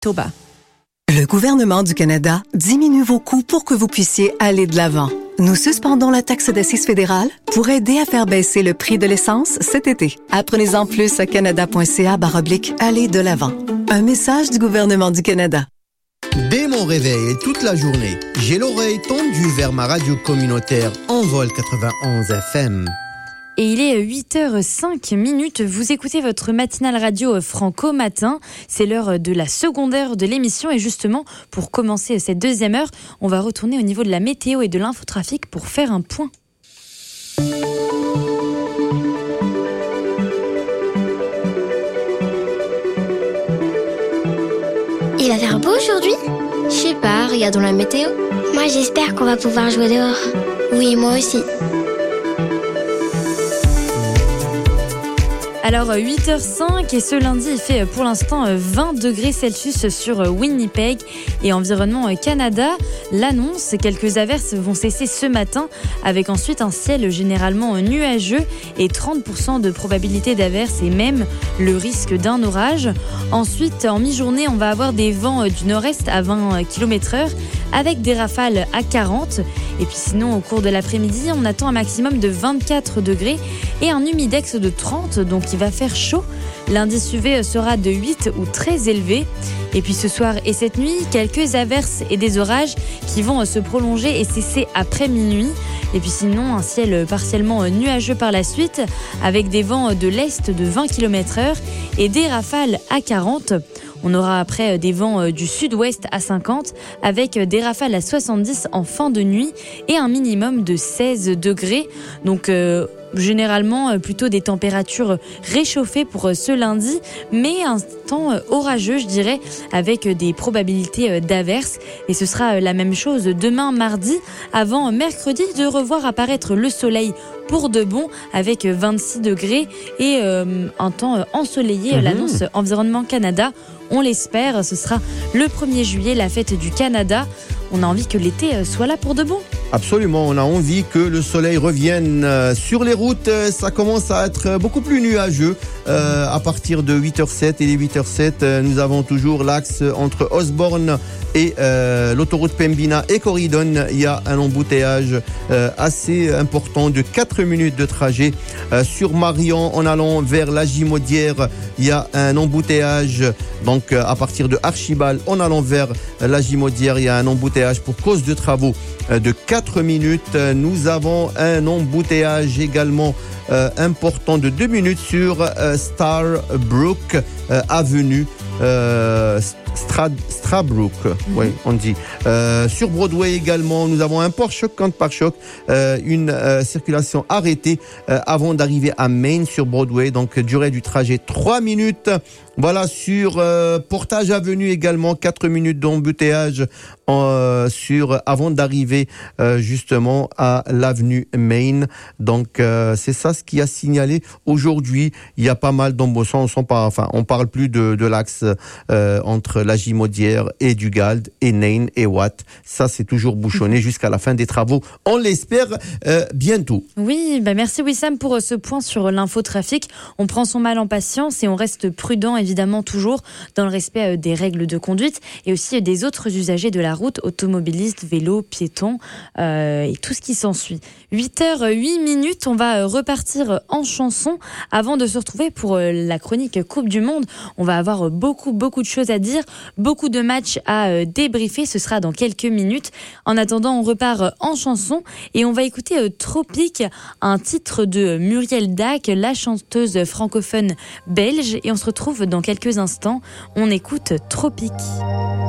Toba. Le gouvernement du Canada diminue vos coûts pour que vous puissiez aller de l'avant. Nous suspendons la taxe d'assises fédérale pour aider à faire baisser le prix de l'essence cet été. Apprenez-en plus à canada.ca/aller de l'avant. Un message du gouvernement du Canada. Dès mon réveil et toute la journée, j'ai l'oreille tendue vers ma radio communautaire Envol 91 FM. Et il est 8h05. Vous écoutez votre matinale radio Franco Matin. C'est l'heure de la seconde heure de l'émission. Et justement, pour commencer cette deuxième heure, on va retourner au niveau de la météo et de l'infotrafic pour faire un point. Il va faire beau aujourd'hui ? Je sais pas, regardons la météo. Moi j'espère qu'on va pouvoir jouer dehors. Oui, moi aussi. Alors 8h05 et ce lundi il fait pour l'instant 20 degrés Celsius sur Winnipeg et Environnement Canada l'annonce, quelques averses vont cesser ce matin avec ensuite un ciel généralement nuageux et 30% de probabilité d'averses et même le risque d'un orage. Ensuite en mi-journée on va avoir des vents du nord-est à 20 km/h avec des rafales à 40 et puis sinon au cours de l'après-midi on attend un maximum de 24 degrés et un humidex de 30, donc il va faire chaud. L'indice UV sera de 8 ou très élevé. Et puis ce soir et cette nuit, quelques averses et des orages qui vont se prolonger et cesser après minuit. Et puis sinon, un ciel partiellement nuageux par la suite, avec des vents de l'est de 20 km/h et des rafales à 40. On aura après des vents du sud-ouest à 50, avec des rafales à 70 en fin de nuit et un minimum de 16 degrés. Donc généralement plutôt des températures réchauffées pour ce lundi, mais un temps orageux, je dirais, avec des probabilités d'averses. Et ce sera la même chose demain mardi, avant mercredi de revoir apparaître le soleil pour de bon, avec 26 degrés et un temps ensoleillé. L'annonce Environnement Canada, on l'espère, ce sera le 1er juillet, la fête du Canada. On a envie que l'été soit là pour de bon. Absolument, on a envie que le soleil revienne sur les routes. Ça commence à être beaucoup plus nuageux à partir de 8h07 et les 8h07. Nous avons toujours l'axe entre Osborne et l'autoroute Pembina et Corridon. Il y a un embouteillage assez important de 4 minutes de trajet. Sur Marion, en allant vers la Gimaudière, il y a un embouteillage. Donc à partir de Archibald, en allant vers la Gimaudière, il y a un embouteillage pour cause de travaux de 4 minutes. Nous avons un embouteillage également important de 2 minutes sur Starbrook Avenue. Starbrook, oui, on dit. Sur Broadway également, nous avons un pare-choc contre pare-choc, une circulation arrêtée avant d'arriver à Main sur Broadway. Donc durée du trajet 3 minutes. Voilà, sur Portage Avenue également 4 minutes d'embouteillage avant d'arriver justement à l'avenue Main. Donc c'est ça ce qui a signalé aujourd'hui. Il y a pas mal d'embouteillage. On parle plus de l'axe entre la Gimaudière et Dugald et Nain et Watt. Ça c'est toujours bouchonné jusqu'à la fin des travaux. On l'espère bientôt. Oui, merci Wissam pour ce point sur l'infotrafic. On prend son mal en patience et on reste prudent évidemment toujours dans le respect des règles de conduite et aussi des autres usagers de la route, automobilistes, vélos, piétons et tout ce qui s'ensuit. 8h08, on va repartir en chanson avant de se retrouver pour la chronique Coupe du Monde. On va avoir beaucoup de choses à dire, beaucoup de matchs à débriefer, ce sera dans quelques minutes. En attendant, on repart en chanson et on va écouter Tropique, un titre de Muriel Dac, la chanteuse francophone belge, et on se retrouve dans quelques instants. On écoute Tropique.